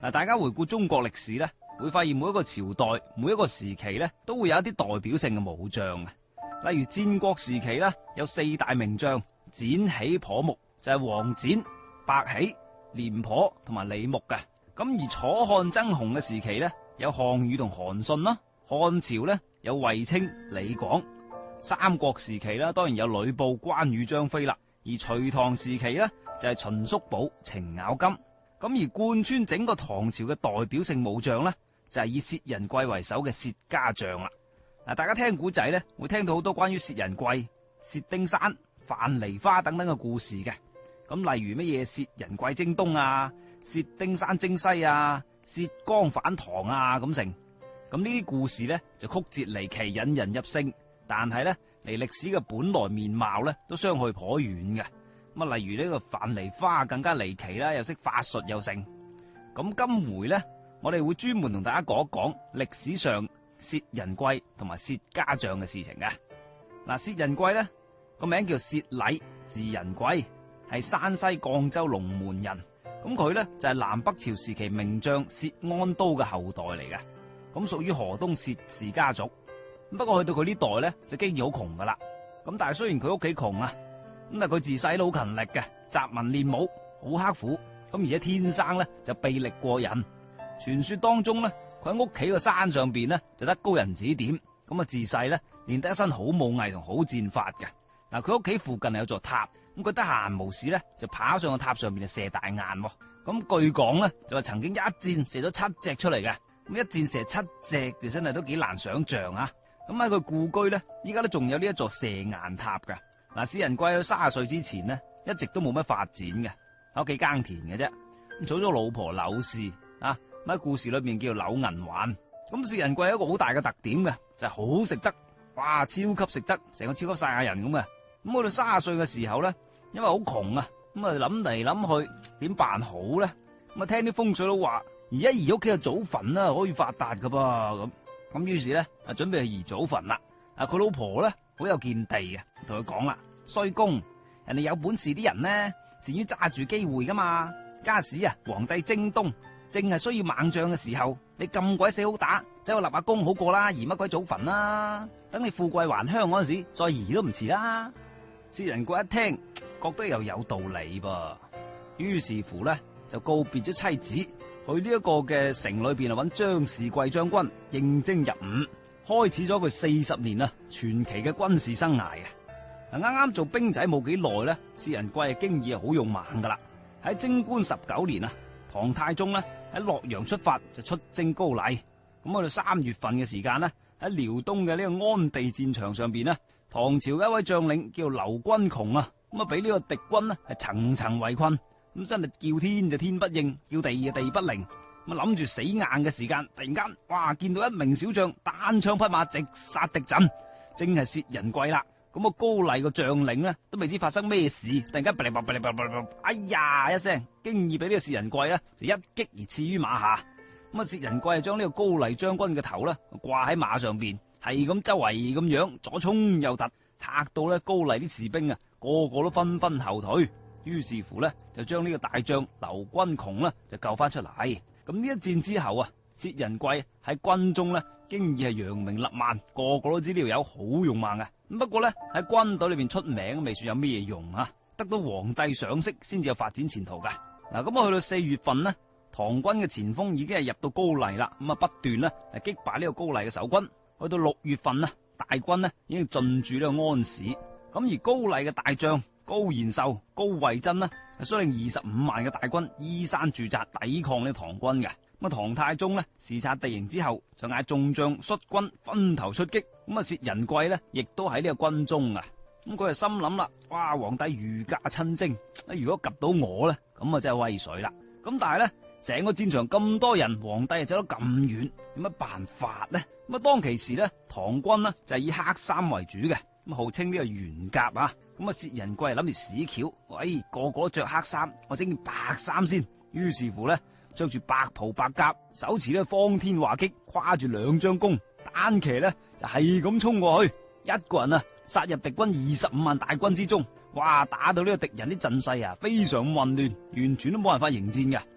嗱，大家回顧中國歷史咧，會發現每一個朝代、每一個時期咧，都會有一啲代表性嘅武將嘅。例如戰國時期咧，有4大名將，展起頗目，就係王翦、白起、廉頗同埋李牧嘅。咁而楚漢爭雄嘅時期咧，有項羽同韓信啦。漢朝咧有衛青、李廣。三國時期啦，當然有呂布、關羽、張飛啦。而隋唐時期咧，就係秦叔寶、程咬金。咁而貫穿整個唐朝嘅代表性武將咧，就係以薛仁貴為首嘅薛家將啦。嗱，大家聽古仔咧，會聽到好多關於薛仁貴、薛丁山、樊梨花等等嘅故事嘅。咁例如乜嘢薛仁貴征東啊、薛丁山征西啊、薛剛反唐啊咁成。咁呢啲故事咧就曲折離奇，引人入勝，但係咧離歷史嘅本來面貌咧都相去頗遠嘅。咁啊，例如呢個樊梨花更加離奇啦，又識法術又成。咁今回咧，我哋會專門同大家講一講歷史上薛仁貴同埋薛家將嘅事情嘅。嗱，薛仁貴咧個名叫薛禮，字仁貴，係山西絳州龍門人。咁佢咧就係南北朝時期名將薛安都嘅後代嚟嘅，咁屬於河東薛氏家族。不過去到佢呢代咧就經已好窮噶啦。咁但係雖然佢屋企窮啊，咁但係佢自細都好勤力嘅，習文練武，好刻苦。咁而且天生咧就臂力過人。傳說當中咧，佢喺屋企個山上邊咧就得高人指點，咁啊自細咧練得一身好武藝同好戰法嘅。嗱，佢屋企附近係有座塔，咁佢得閒無事咧就跑上個塔上邊就射大雁。咁據講咧就話曾經一箭射咗7隻出嚟嘅，咁一箭射7隻就真係都幾難想象啊！咁喺佢故居咧，依家都仲有呢一座射雁塔嘅。嗱，薛仁貴到30歲之前呢，一直都冇乜發展嘅，喺屋企耕田嘅啫。咁娶咗老婆柳氏啊，咁喺故事裏面叫柳銀環。咁薛仁貴有一個好大嘅特點嘅，就係好食得，哇，超級食得，成個超級賽亞人咁嘅。咁去到30歲嘅時候咧，因為好窮啊，咁啊諗嚟諗去點辦好咧？咁啊聽啲風水佬話，移一移屋企嘅祖墳啦，可以發達噶噃。咁於是咧啊準備去移祖墳啦。啊佢老婆咧好有見地嘅，同佢講啦：衰公，人哋有本事啲人呢，善於揸住機會噶嘛。家時啊，皇帝征東，正係需要猛將嘅時候，你咁鬼死好打，走去立下功好過啦，移乜鬼祖墳啦？等你富貴還鄉嗰陣時，再移都唔遲啦。薛仁貴一聽，覺得又有道理噃，於是乎咧就告別咗妻子，去呢一個嘅城裏邊啊揾張士貴將軍應徵入伍，開始咗佢40年啊傳奇嘅軍事生涯嘅。嗱，啱啱做兵仔冇幾耐咧，薛仁貴嘅經驗係好勇猛噶啦。喺貞觀19年啊，唐太宗咧喺洛陽出發就出征高麗。咁去到3月份嘅時間咧，喺遼東嘅呢個安地戰場上邊咧，唐朝嘅一位將領叫劉軍窮啊，咁啊俾呢個敵軍咧係層層圍困，咁真係叫天就天不應，叫地就地不靈。咁諗住死硬嘅時間，突然間哇見到一名小將單槍匹馬直殺敵陣，正係薛仁貴啦。咁啊高麗個將領咧都未知發生咩事，突然間哎呀一聲，經已俾呢個薛仁貴咧就一擊而刺於馬下。咁啊薛仁貴係將呢個高麗將軍嘅頭咧掛喺馬上邊，係咁周圍咁樣左衝右突，嚇到咧高麗啲士兵啊個個都紛紛後退。於是乎咧就將呢個大將劉軍窮咧就救翻出嚟。咁呢一戰之後啊，薛仁貴喺軍中咧經已係揚名立萬，個個都知呢條友好勇猛嘅。咁不過咧喺軍隊裏邊出名未算有咩用啊，得到皇帝賞識先至有發展前途噶。嗱，咁啊去到4月份呢，唐軍嘅前鋒已經係入到高麗啦，咁啊不斷咧係擊敗呢個高麗嘅守軍。去到6月份啊，大軍呢已經進駐呢個安市。咁而高麗嘅大將高延壽、高惠珍呢係率領25萬嘅大軍依山駐紮抵抗呢唐軍嘅。咁啊唐太宗呢視察地形之後，就嗌眾將率軍分頭出擊。咁啊薛仁貴呢亦都喺呢個軍中啊。咁佢就心諗啦，哇，皇帝御駕親征，如果及到我咧，咁啊真係威水啦。咁但係咧，成個戰場咁多人，皇帝又走得咁遠，有乜辦法咧？咁啊當其時咧，唐軍呢就係以黑衫為主嘅，咁號稱呢個玄甲啊。咁啊薛仁貴諗住屎橋，喂，個個都着黑衫，我整件白衫先。於是乎咧，着住白袍白甲，手持呢個方天畫戟，跨住2張弓，單騎咧就係咁衝過去，一個人啊殺入敵軍25萬大軍之中。哇！打到呢個敵人啲陣勢啊，非常混亂，完全都冇辦法迎戰嘅。